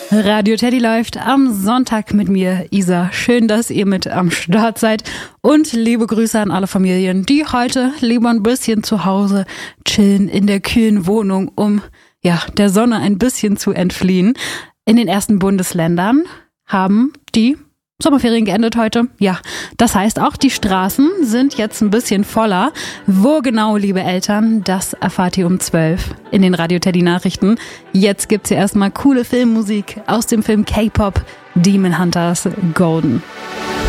Radio Teddy läuft am Sonntag mit mir, Isa. Schön, dass ihr mit am Start seid. Und liebe Grüße an alle Familien, die heute lieber ein bisschen zu Hause chillen in der kühlen Wohnung, um der Sonne ein bisschen zu entfliehen. In den ersten Bundesländern haben die Sommerferien geendet heute. Ja, das heißt auch, die Straßen sind jetzt ein bisschen voller. Wo genau, liebe Eltern, das erfahrt ihr um 12 in den Radio Teddy Nachrichten. Jetzt gibt's hier erstmal coole Filmmusik aus dem Film K-Pop Demon Hunters Golden.